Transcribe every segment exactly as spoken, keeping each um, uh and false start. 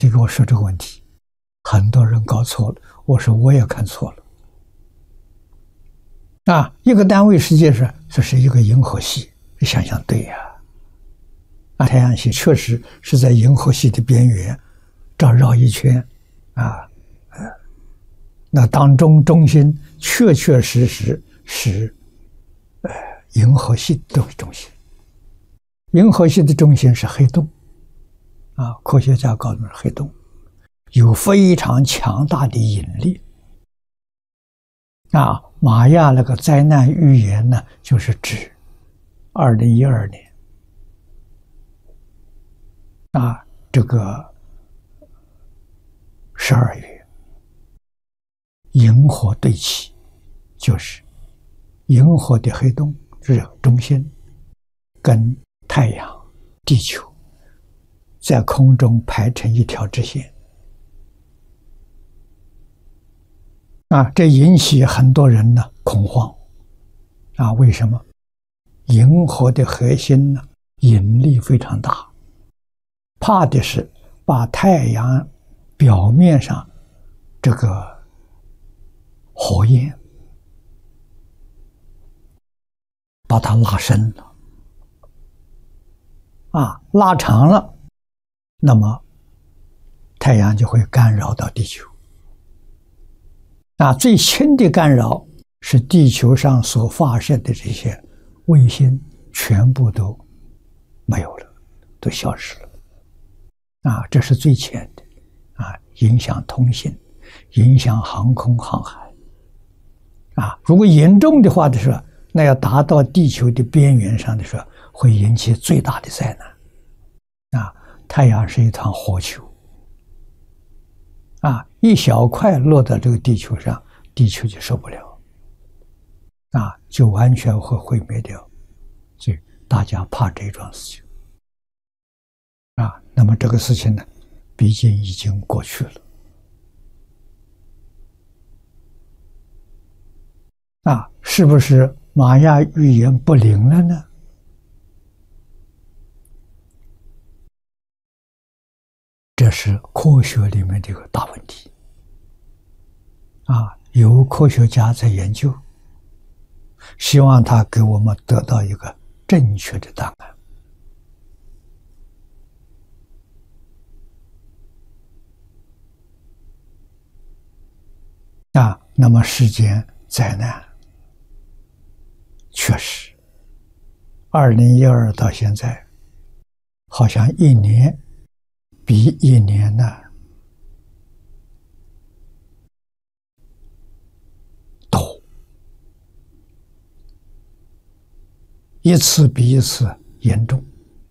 就给我说这个问题，很多人搞错了。我说我也看错了。啊，一个单位实际上这是一个银河系，想想对呀。啊，太阳系确实是在银河系的边缘，这样绕一圈，啊，呃，那当中中心确确实实是，呃，银河系的中心。银河系的中心是黑洞，啊，科学家告诉我们，黑洞有非常强大的引力。啊，玛雅那个灾难预言呢，就是指二零一二年，啊，这个十二月，银河对齐，就是银河的黑洞这个中心跟太阳、地球在空中排成一条直线。啊，这引起很多人呢恐慌。啊，为什么？银河的核心呢引力非常大，怕的是把太阳表面上这个火焰把它拉伸了，啊，拉长了，那么太阳就会干扰到地球。啊，最轻的干扰是地球上所发射的这些卫星全部都没有了，都消失了。啊，这是最浅的，啊，影响通信，影响航空航海。啊，如果严重的话的时候，那要达到地球的边缘上的时候，会引起最大的灾难。啊，太阳是一团火球。啊，一小块落到这个地球上，地球就受不了，啊，就完全会毁灭掉。所以大家怕这一桩事情。啊，那么这个事情呢，毕竟已经过去了。啊，是不是玛雅预言不灵了呢？这是科学里面的一个大问题。啊，有科学家在研究，希望他给我们得到一个正确的答案。啊，那么世间灾难确实，二零一二到现在，好像一年比一年呢多，一次比一次严重。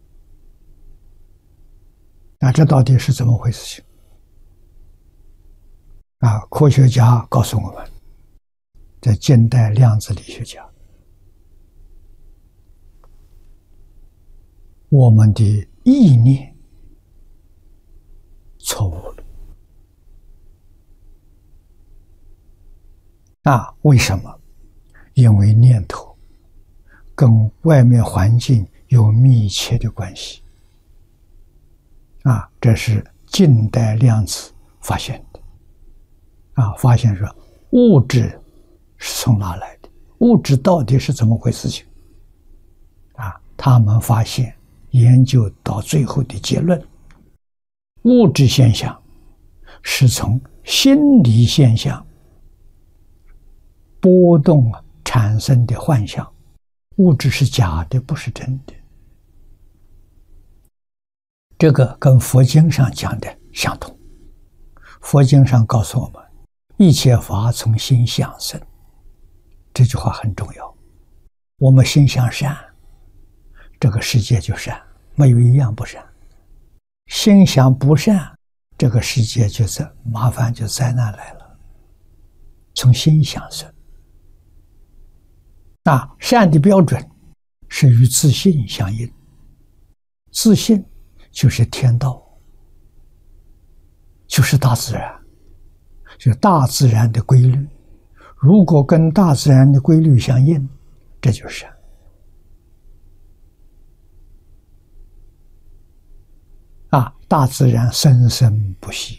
那这到底是怎么回事情？啊，科学家告诉我们，在近代量子力学家，我们的意念错误了。啊，为什么？因为念头跟外面环境有密切的关系。啊，这是近代量子发现的。啊，发现说物质是从哪来的？物质到底是怎么回事情？啊，他们发现研究到最后的结论，物质现象是从心理现象波动产生的幻象，物质是假的，不是真的。这个跟佛经上讲的相同。佛经上告诉我们，一切法从心想生，这句话很重要。我们心想善，这个世界就善，没有一样不善。心想不善，这个世界就是麻烦，就灾难来了。从心想生。啊，善的标准是与自信相应，自信就是天道，就是大自然，就是大自然的规律。如果跟大自然的规律相应，这就是善。 啊，大自然生生不息。